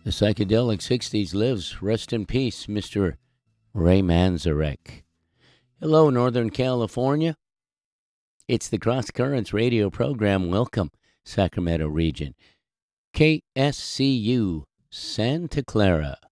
The psychedelic 60s lives. Rest in peace, Mr. Ray Manzarek. Hello, Northern California. It's the Cross Currents radio program. Welcome, Sacramento region. KSCU, Santa Clara.